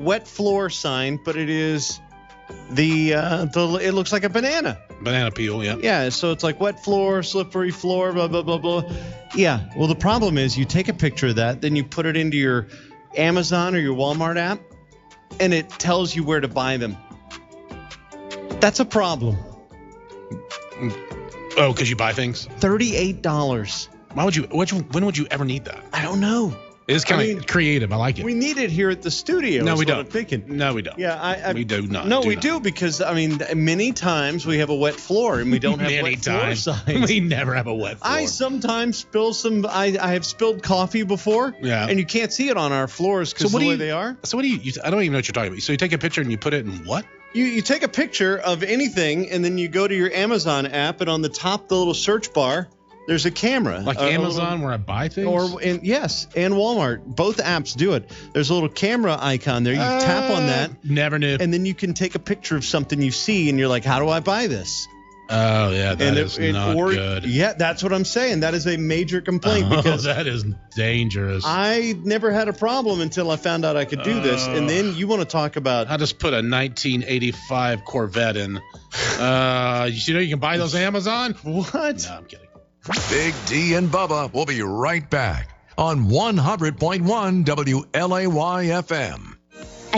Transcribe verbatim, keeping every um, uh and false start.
wet floor sign, but it is the uh, the it looks like a banana. Banana peel, yeah. Yeah, so it's like wet floor, slippery floor, blah blah blah blah. Yeah. Well, the problem is you take a picture of that, then you put it into your Amazon or your Walmart app, and it tells you where to buy them. That's a problem. Oh, because you buy things? thirty-eight dollars. Why would you? When would you ever need that? I don't know. It's kind I of mean, creative. I like it. We need it here at the studio. No, is we what don't. I'm thinking. No, we don't. Yeah, I, I we do not. No, do we not. do because I mean, many times we have a wet floor and we don't have Many wet floor times. signs. We never have a wet floor. I sometimes spill some. I, I have spilled coffee before. Yeah. And you can't see it on our floors because So what the do way you- they are. So what do you, you? I don't even know what you're talking about. So you take a picture and you put it in what? You you take a picture of anything and then you go to your Amazon app and on the top the little search bar there's a camera. Like a- a Amazon little- where I buy things? Or in, yes, and Walmart. Both apps do it. There's a little camera icon there. You Uh, tap on that, Never knew. and then you can take a picture of something you see, and you're like, "How do I buy this?" Oh yeah, that and is it, it- not or- good. Yeah, that's what I'm saying. That is a major complaint Oh, because that is dangerous. I, I never had a problem until I found out I could do this. And then you want to talk about just put a nineteen eighty-five Corvette in. Uh, you know you can buy those Amazon? what? No, I'm kidding. Big D and Bubba will be right back on one hundred point one W L A Y F M.